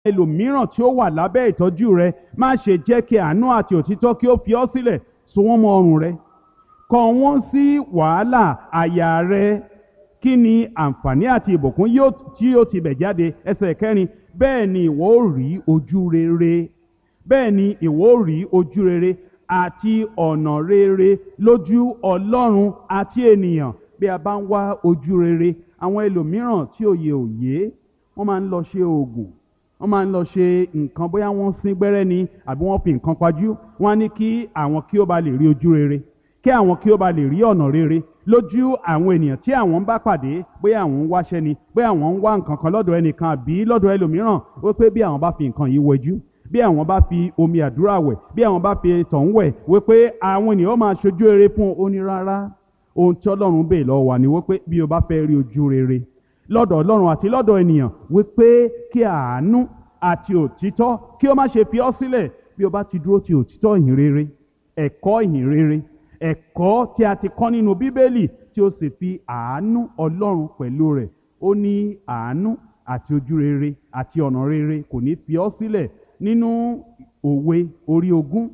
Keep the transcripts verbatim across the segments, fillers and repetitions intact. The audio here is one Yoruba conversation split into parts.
ẹlòmíràn tí ó wà lábẹ́ ìtọ́jú rẹ, má ṣe jẹ́ kí àánú àti òtítọ́ kí ó fi ọ́ sílẹ̀. So wọ́n mọ́ ọrùn rẹ, kọ wọ́n sí wàhálà àyà rẹ. Kí ni àǹfààní àti ìbùkún yóò tí yóò ti bẹ̀ jáde? Ẹsẹ̀ kẹrin, bẹ́ẹ̀ ni ìwọ ó rí ojú rere, bẹ́ẹ̀ ni ìwọ ó rí ojú rere àti ọ̀nà rere lójú Ọlọ́run àti ènìyàn. Bí a bá ń wá ojú rere, àwọn ẹlòmíràn tí òye òye, wọ́n máa ń lọ ṣe oògùn, wọ́n máa ń lọ ṣe nǹkan, bóyá wọ́n sín gbẹ́rẹ́ ni àbí wọ́n fi nǹkan pajú. Wọ́n á ní kí àwọn kí ó bá lè rí ojú rere, kí àwọn kí ó bá lè rí ọ̀nà rere lójú àwọn ènìyàn tí àwọn ń bá pàdé. Bóyá àwọn ń wáṣẹ́ ni, bóyá àwọn ń wá nǹkan kan lọ́dọ̀ ẹnìkan àbí lọ́dọ̀ ẹlòmíràn, wípé bí àwọn bá fi nǹkan yìí wẹjú, bí àwọn bá fi omi àdúrà wẹ̀, bí àwọn bá fi tọ̀hún wẹ̀, wípé àwọn ènìyàn máa ṣojú rere fún un. Ó ní rárá, ohun tí Ọlọ́run bèè lọ́wọ́ wa ni wípé bí o bá fẹ́ rí ojú rere lọ́dọ̀ Ọlọ́run àti lọ́dọ̀ ènìyàn, wípé kí àánú àti òtítọ́ kí ó má ṣe fi ọ́ sílẹ̀. Bí o bá ti dúró ti òtítọ́ ìhìn rere, ẹ̀kọ́ ìhìn rere, ẹ̀kọ́ tí a ti kọ́ nínú Bíbélì, tí ó sì fi àánú Ọlọ́run pẹ̀lú rẹ̀, ó ní àánú àti ojú rere àti ọ̀nà rere kò ní fi ọ́ sílẹ̀. Nínú òwe orí ogún,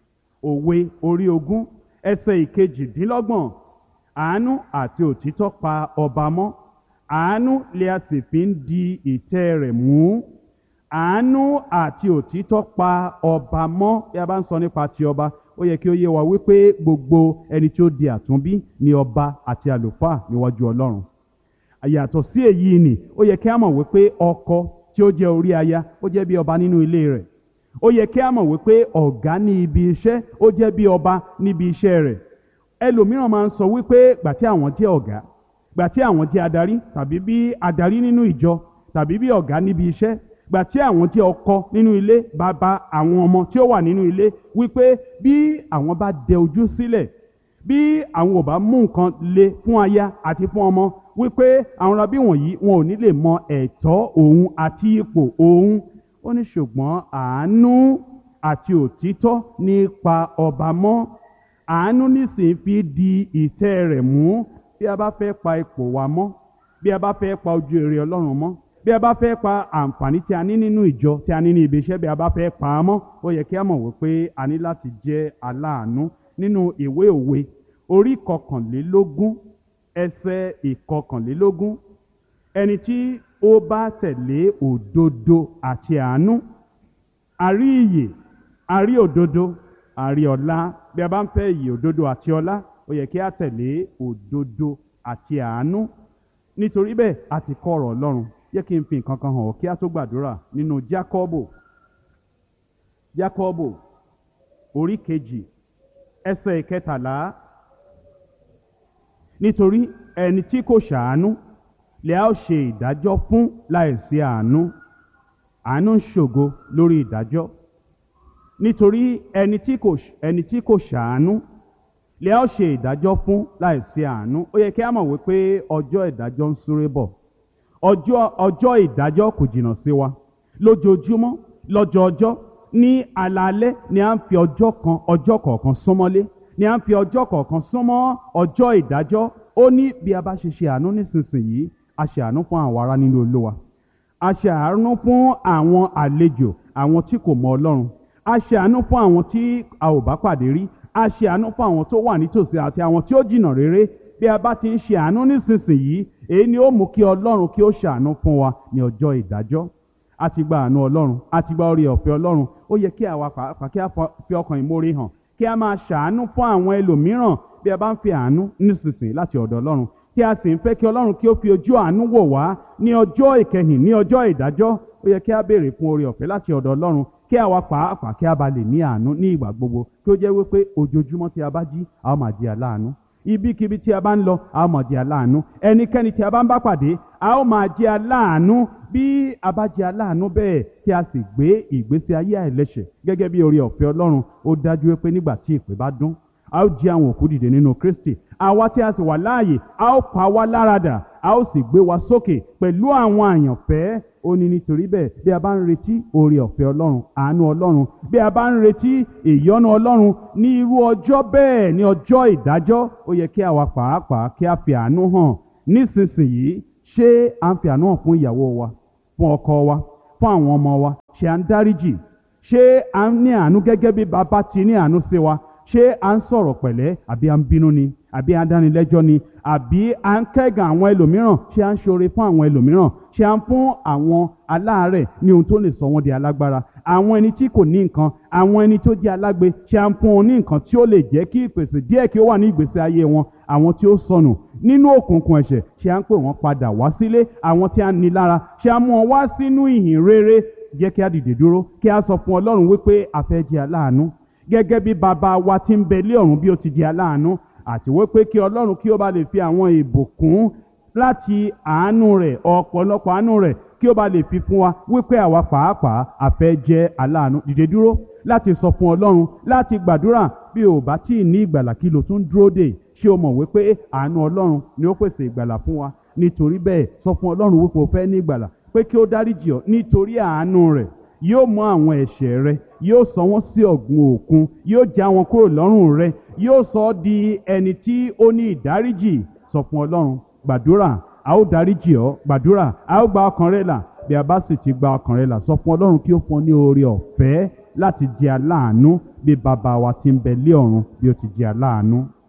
òwe orí ogún ẹsẹ̀ ìkejìdínlọ́gbọ̀n, àánú àti òtítọ́ pa ọba mọ́, àánú lè a sì fi ń di ìtẹ́ rẹ̀ mú. Àánú àti òtítọ́ pa ọba mọ́. Bí a bá ń sọ nípa ti ọba, ó yẹ kí ó yé wa wípé gbogbo ẹni tí ó di àtúnbí ni ọba àti àlùfáà níwájú Ọlọ́run. Yàtọ̀ sí èyí ni, ó yẹ kí a mọ̀ wípé ọkọ tí ó jẹ́ orí aya, ó jẹ́ bí ọba nínú ilé rẹ̀. Ó yẹ kí a mọ̀ wípé ọ̀gá ní ibi iṣẹ́, ó jẹ́ bí ọba níbi iṣẹ́ rẹ̀. Ẹlòmíràn máa ń sọ wípé gbà tí àwọn jẹ́ ọ̀gá, gbà tí àwọn jẹ́ adarí, tàbí bí adarí nínú ìjọ, tàbí bí ọ̀gá níbi iṣẹ́, gbà tí àwọn jẹ́ ọkọ nínú ilé, bàbá àwọn ọmọ tí ó wà nínú ilé, wípé bí àwọn bá dẹ ojú sílẹ̀, bí àwọn ò bá mú nǹkan le fún aya àti fún ọmọ, wípé àwọn rabí wọ̀nyí wọn ò ní lè mọ ẹ̀tọ́ òun àti ipò òun. Ó ní ṣùgbọ́n àánú àti òtítọ́ nípa ọba mọ́. Àánú nísìnyí fi di ìtẹ́ rẹ̀ mú. Bí a bá fẹ́ pa ipò wa mọ́, bí a bá fẹ́ pa ojú rere Ọlọ́run mọ́, bí a bá fẹ́ pa àǹfààní tí a ní nínú ìjọ, tí a ní ní ibi iṣẹ́, bí a bá fẹ́ pa á mọ́, ó yẹ kí a mọ̀ wípé a ní láti jẹ́ aláàánú. Nínú ìwé òwe orí kọkànlélógún ẹsẹ̀ ìkọkànlélógún, ẹni tí ó bá tẹ̀lé òdodo àti àánú, a rí ìyè, a rí òdodo, a rí ọlá. Bí a bá ń fẹ́ ìyè, òdodo àti ọlá, ó yẹ kí a tẹ̀lé òdodo àti àánú. Nítorí bẹ́ẹ̀ a ti kọ́ ọ̀rọ̀ Ọlọ́run. Jẹ́ kí n fi nǹkan kan hàn ọ́ kí a tó gbàdúrà. Nínú Jákọ́bù, Jákọ́bù orí kejì ẹsẹ̀ ìkẹtàlá, nítorí ẹni tí kò ṣàánú lè a ó ṣe ìdájọ́ fún láìsí àánú. Àánú ń ṣògo lórí ìdájọ́. Nítorí ẹni tí kò ẹni tí kò ṣàánú lè a ó ṣe ìdájọ́ fún láìsí àánú. Ó yẹ kí a mọ̀ wípé ọjọ́ ìdájọ́ ń súré bọ̀. Ọjọ́ ọjọ́ ìdájọ́ kò jìnnà sí wa. Lójoojúmọ́, lọ́jọọjọ́, ní alaalẹ́ ni à ń fi ọjọ́ kan ọjọ́ kọ̀ọ̀kan súnmọ́lé, ni à ń fi ọjọ́ kọ̀ọ̀kan súnmọ́ ọjọ́ ìdájọ́. Ó ní bí a bá ṣe ṣe àánú nísinsìnyí, a ṣe àánú fún àwọn ará nínú Olúwa, a ṣe àánú fún àwọn àlejò, àwọn tí kò mọ Ọlọ́run, a ṣe àánú fún àwọn tí a ò bá pàdé rí, a ṣe àánú fún àwọn tó wà nítòsí àti àwọn tí ó jìnnà réré. Bí a bá ti ń ṣe àánú nísinsìnyí, èyí ni ó mú kí Ọlọ́run kí ó ṣàánú fún wa ní ọjọ́ ìdájọ́. A ti gba àánú Ọlọ́run, a ti gba oore ọ̀fẹ́ Ọlọ́run. Ó yẹ kí àwa pàápàá kí a fi ọkàn ìmoore hàn, kí a máa ṣàánú fún àwọn ẹlòmíràn. Bí a bá ń fi àánú nísinsìnyí láti ọ̀dọ̀ Ọlọ́run, tí a sì ń fẹ́ kí Ọlọ́run kí ó fi ojú àánú wò wá ní ọjọ́ ìkẹyìn, ní ọjọ́ ìdájọ́, ó yẹ kí a béèrè fún oore ọ̀fẹ́ láti ọ̀dọ̀ Ọlọ́run, kí àwa pàápàá kí a bá lè ní àánú ní ìgbà gbogbo, kí ó jẹ́ wípé ojoojúmọ́ tí a bá jí, a ó máa jẹ́ aláàánú. Ibikíbi tí a bá ń lọ, a ó máa jẹ́ aláàánú. Ẹnikẹ́ni tí a bá ń bá pàdé, a ó máa jẹ́ aláàánú. Bí a bá jẹ́ aláàánú bẹ́ẹ̀, tí a sì gbé ìgbésí ayé àìlẹ́ṣẹ̀ gẹ́gẹ́ bí oore ọ̀fẹ́ Ọlọ́run, ó dájú wípé nígbà tí ìpè bá dún, a ó jí àwọn òkú dìde nínú Kristi. Àwa tí a sì wà láàyè, a ó pa wá láradà, a ó sì gbé wa sókè pẹ̀lú àwọn àyànfẹ́. Ó ní nítorí bẹ́ẹ̀, bí a bá ń retí oore ọ̀fẹ́ Ọlọ́run, àánú Ọlọ́run, bí a bá ń retí ìyọ́nú Ọlọ́run ní irú ọjọ́ bẹ́ẹ̀, ní ọjọ́ ìdájọ́, ó yẹ kí àwa pàápàá kí a fi àánú hàn nísinsìnyí. Ṣé à ń fi àánú hàn fún ìyàwó wa, fún ọkọ wa, fún àwọn ọmọ wa? Ṣé à ń dáríjì? Ṣé à ń ní àánú gẹ́gẹ́ bí bàbá ti ní àánú sí wa? Ṣé à ń sọ̀rọ̀ pẹ̀lẹ́ àbí à ń bínú ni? Àbí à ń dánilẹ́jọ́ ni? Àbí à ń kẹ́gàn àwọn ẹlòmíràn? Ṣé à ń ṣoore fún àwọn ẹlòmíràn? Ṣé à ń fún àwọn aláàárẹ̀ ní ohun tó lè sọ wọ́n di alágbára? Àwọn ẹni tí kò ní nǹkan, àwọn ẹni tó jẹ́ alágbe, ṣé à ń fún wọn ní nǹkan tí ó lè jẹ́ kí ìpèsè díẹ̀ kí ó wà ní ìgbésí ayé wọn? Àwọn tí ó sọnù nínú òkùnkùn ẹ̀ṣẹ̀, ṣé à ń pè wọ́n padà wá sílé? Àwọn tí a ní lára, ṣé à ń mú wọn wá sínú ìhìn rere? Jẹ́ kí a dìde dúró, kí a sọ fún Ọlọ́run wípé a fẹ́ jẹ́ aláàánú gẹ́gẹ́ bí bàbá wa tí ń bẹ lé ọ̀run bí ó ti jẹ́ aláàánú, àti wípé kí Ọlọ́run kí ó bá lè fi àwọn ìbùkún láti àánú rẹ̀, ọ̀pọ̀lọpọ̀ àánú rẹ̀, kí ó bá lè fi fún wa wípé àwa pàápàá a fẹ́ jẹ́ aláàánú. Dìde dúró láti sọ fún Ọlọ́run, láti gbàdúrà. Bí o bá tí ì ní ìgbàlà, kí lo tún dúró dè? Ṣé o mọ̀ wípé àánú Ọlọ́run ni ó pèsè ìgbàlà fún wa? Nítorí bẹ́ẹ̀, sọ fún Ọlọ́run wípé o fẹ́ ní ìgbàlà, pé kí ó dáríjì ọ́ nítorí àánú rẹ̀. Yóò mú àwọn ẹ̀ṣẹ̀ rẹ, yóò sọ wọ́n sí ọ̀gbun òkun, yóò já wọn kúrò lọ́rùn rẹ, yóò sọ ọ́ di ẹni tí ó ní ìdáríjì. Sọ fún Ọlọ́run, gbàdúrà, a ó dáríjì ọ́, gbàdúrà, a ó gba ọkàn rẹ là. Bí a bá sì ti gba ọkàn rẹ là, sọ fún Ọlọ́run kí ó fún ọ ní oore ọ̀fẹ́ láti jẹ́ aláàánú bí bàbá wa tí ń bẹ lé ọ̀run bí ó ti jẹ́ aláàánú.